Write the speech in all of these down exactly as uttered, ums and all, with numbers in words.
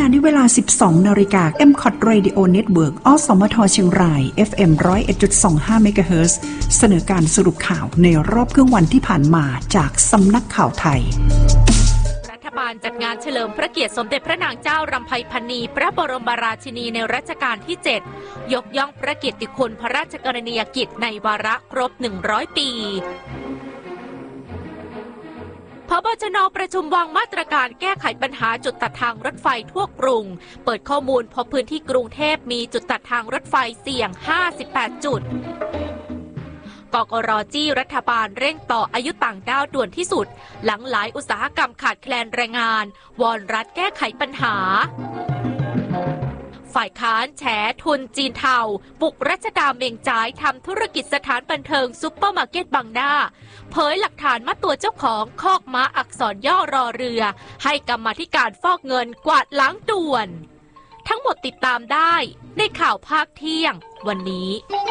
ณนี้เวลา สิบสองนาฬิกา เอ็ม ซี โอ ที Radio Network อสมทเชียงราย เอฟ เอ็ม หนึ่งศูนย์เอ็ดจุดสองห้า เมกะเฮิรตซ์ เสนอการสรุปข่าวในรอบครึ่งวันที่ผ่านมาจากสำนักข่าวไทยรัฐบาลจัดงานเฉลิมพระเกียรติสมเด็จพระนางเจ้ารำไพพรรณีพระบรมราชินีในรัชกาลที่ เจ็ด ยกย่องพระเกียรติคุณพระราชกรณียกิจในวาระครบ หนึ่งร้อย ปีผบชน.ประชุมวางมาตรการแก้ไขปัญหาจุดตัดทางรถไฟทั่วกรุงเปิดข้อมูลพบพื้นที่กรุงเทพมีจุดตัดทางรถไฟเสี่ยงห้าสิบแปดจุดกกร.จี้รัฐบาลเร่งต่ออายุต่างด้าวด่วนที่สุดหลังหลายอุตสาหกรรมขาดแคลนแรงงานวอนรัฐแก้ไขปัญหาฝ่ายค้านแฉทุนจีนเทาบุกรัชดาเมงจ่ายทำธุรกิจสถานบันเทิงซุปเปอร์มาร์เก็ตบางหน้าเผยหลักฐานมัดตัวเจ้าของคอกม้าอักษรย่อรอเรือให้กรรมาธิการฟอกเงินกวาดล้างด่วนทั้งหมดติดตามได้ในข่าวภาคเที่ยงวันนี้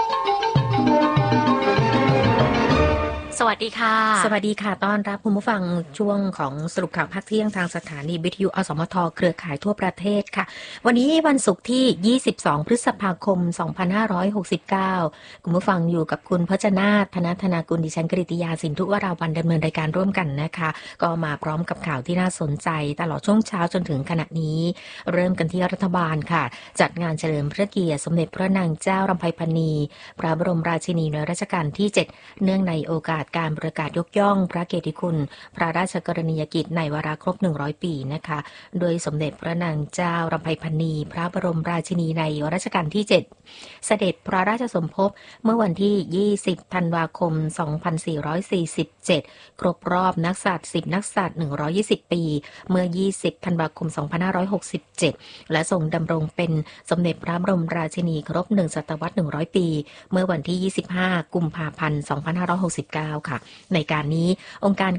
สวัสดีค่ะสวัสดีค่ะต้อนรับคุณผู้ฟังช่วงของสรุปข่าวภาคเที่ยงทางสถานีวิทยุอสมทเครือข่ายทั่วประเทศค่ะวันนี้วันศุกร์ที่ยี่สิบสองพฤษภาคมสองพันห้าร้อยหกสิบเก้าคุณผู้ฟังอยู่กับคุณพจนาถ ธนธนากุลดิฉันกฤติยาสินทุวราวันดำเนินรายการร่วมกันนะคะก็มาพร้อมกับข่าวที่น่าสนใจตลอดช่วงเช้าจนถึงขณะนี้เริ่มกันที่รัฐบาลค่ะจัดงานเฉลิมพระเกียรติสมเด็จพระนางเจ้ารำไพพรรณีพระบรมราชินีในรัชกาลที่เจ็ดเนื่องในโอกาสการประกาศยกย่องพระเกียรติคุณพระราชกรณียกิจในวาระครบหนึ่งร้อยปีนะคะโดยสมเด็จพระนางเจ้ารำไพพรรณีพระบรมราชินีในรัชกาลที่เจ็ดเสด็จพระราชสมภพเมื่อวันที่ยี่สิบธันวาคมสองพันสี่ร้อยสี่สิบเจ็ดครบรอบนักษัตริย์สิบนักษัตริย์หนึ่งร้อยยี่สิบปีเมื่อยี่สิบธันวาคมสองพันห้าร้อยหกสิบเจ็ดและทรงดำรงเป็นสมเด็จพระบรมราชินีครบหนึ่งศตวรรษหนึ่งร้อยปีเมื่อวันที่ยี่สิบห้ากุมภาพันธ์สองพันห้าร้อยหกสิบเก้าค่ะในการนี้องค์การ